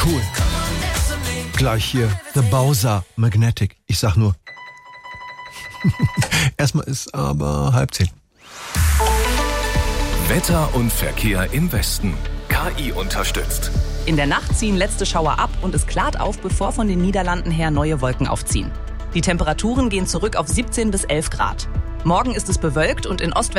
Cool. Gleich hier The Bowser Magnetic. Ich sag nur. Erstmal ist aber 9:30. Wetter und Verkehr im Westen. KI unterstützt. In der Nacht ziehen letzte Schauer ab und es klart auf, bevor von den Niederlanden her neue Wolken aufziehen. Die Temperaturen gehen zurück auf 17 bis 11 Grad. Morgen ist es bewölkt und in